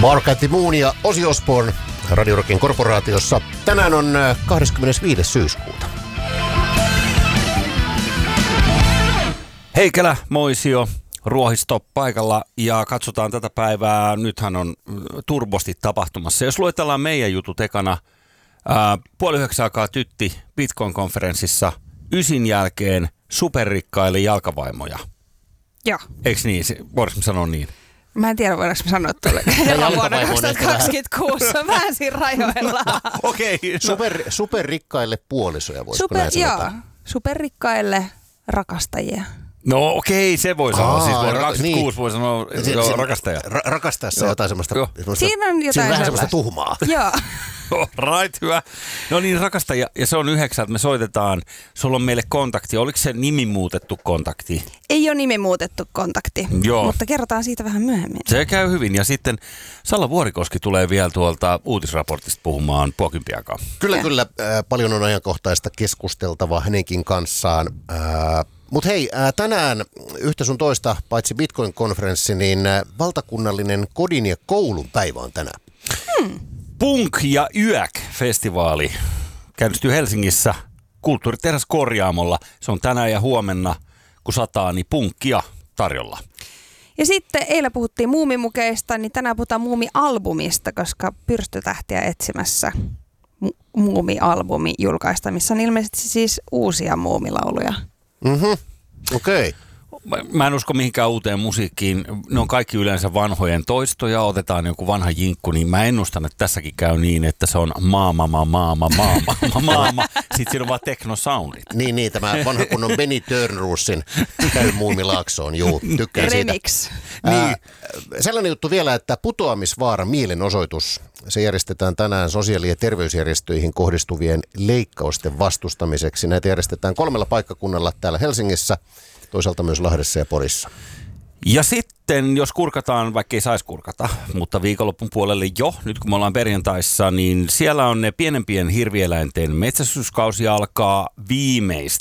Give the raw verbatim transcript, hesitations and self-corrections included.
Mark and the Moon ja Ozzy Osbourne Radio Rockin korporaatiossa. Tänään on kahdeskymmenesviides syyskuuta. Heikelä, Moisio, Ruohisto paikalla ja katsotaan tätä päivää. Nythän on turbosti tapahtumassa. Jos luetellaan meidän jutut ekana, ää, puoli yhdeksän aikaa Tytti Bitcoin-konferenssissa, ysin jälkeen superrikkaille jalkavaimoja. Joo. Eikö niin? Voidaanko mä sanoa niin? Mä en tiedä, voidaanko mä sanoa tuolle. Vuonna kaksituhattakaksikymmentäkuusi vähän siinä rajoilla. Okei. Okay, no. Super, superrikkaille puolisoja, voisiko Super, näin sanota? joo, superrikkaille rakastajia. No okei, se voi sanoa. Aa, siis vuonna ra- kaksikymmentäkuusi niin. voi sanoa Se, joo, se, rakastaja. Ra- rakastaa se jotain semmoista. semmoista siinä on jotain siinä vähän sellaista. semmoista tuhmaa. Joo. Right, hyvä. No niin, rakastaja. Ja se on yhdeksältä, me soitetaan. Sulla on meille kontakti. Oliko se nimi muutettu kontakti? Ei ole nimi muutettu kontakti, Joo. mutta kerrotaan siitä vähän myöhemmin. Se käy hyvin. Ja sitten Salla Vuorikoski tulee vielä tuolta uutisraportista puhumaan puokympiakaan. Kyllä, Ja. kyllä. Äh, paljon on ajankohtaista keskusteltavaa hänenkin kanssaan. Äh, Mutta hei, äh, tänään yhtä sun toista, paitsi Bitcoin-konferenssi, niin äh, valtakunnallinen kodin ja koulun päivä on tänään. Hmm. Punk ja Yäk-festivaali käynnistyy Helsingissä Kulttuuritehdas Korjaamolla. Se on tänään ja huomenna, kun sataa, niin punkkia tarjolla. Ja sitten eilen puhuttiin muumimukeista, niin tänään puhutaan muumialbumista, koska Pyrstötähtiä etsimässä mu- muumialbumi julkaista, missä on ilmeisesti siis uusia muumilauluja. Mhm, okei. Okay. Mä, mä en usko mihinkään uuteen musiikkiin. Ne on kaikki yleensä vanhojen toistoja. Otetaan joku vanha jinkku, niin mä ennustan, että tässäkin käy niin, että se on maama, maama, maama, maama. Sitten siinä on vaan teknosoundit. Niin, niin, tämä vanha kunnon Benny Turnroosin käy Muumilaaksoon, juu, tykkään siitä. Remix. Niin. Sellainen juttu vielä, että putoamisvaara mielenosoitus, se järjestetään tänään sosiaali- ja terveysjärjestöihin kohdistuvien leikkausten vastustamiseksi. Näitä järjestetään kolmella paikkakunnalla täällä Helsingissä, toisaalta myös Lahdessa ja Porissa. Ja sitten, jos kurkataan, vaikka ei saisi kurkata, mutta viikonloppun puolelle jo, nyt kun me ollaan perjantaissa, niin siellä on ne pienempien hirvieläinten metsästyskausi alkaa viimeistään.